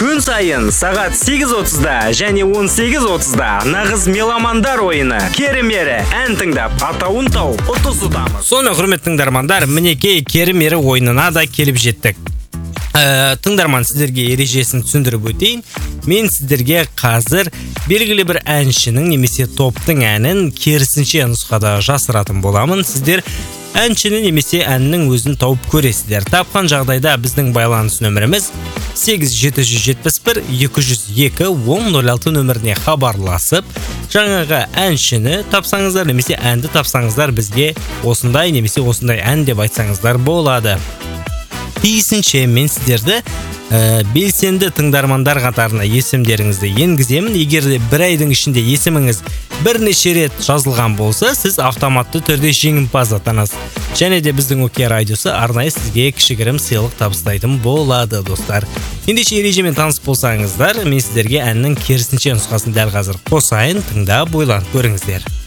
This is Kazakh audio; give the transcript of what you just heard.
Күн сайын сағат 8:30-да және 18:30-да нағыз меломандар ойыны Керімері ән тыңдап атауын тауып ұтыс ұтамыз. Соны құрметті тыңдармандар, мінекей Керімері ойынына да келіп жеттік. Тыңдарман, сіздерге ережесін түсіндіріп өтейін. Мен сіздерге қазір белгілі бір әншінің немесе топтың әнін керісінше нұсқада жасыратын боламын. Сіздер әншіні немесе әннің өзін тауып көресіздер. Тапқан жағдайда біздің байланыс нөміріміз 8771-202-1006 нөміріне хабарласып, жаңағы әншіні тапсаңыздар немесе әнді тапсаңыздар, бізге осындай немесе осындай ән деп айтсаңыздар болады. Тиісінше мен сіздерді белсенді тыңдармандар қатарына есімдеріңізді енгіземін. Егер де бір айдың ішінде есіміңіз бірнеше рет жазылған болса, сіз автоматты түрде жеңімпаз атанасыз. Және де біздің ОК радиосы арнайы сізге кішігірім сыйлық табыстайтын болады, достар. Ендеше ережемен таныс болсаңыздар, мен сіздерге әннің керісінше нұсқасын дәл қазір қосайын, тыңдап ойланып көріңіздер.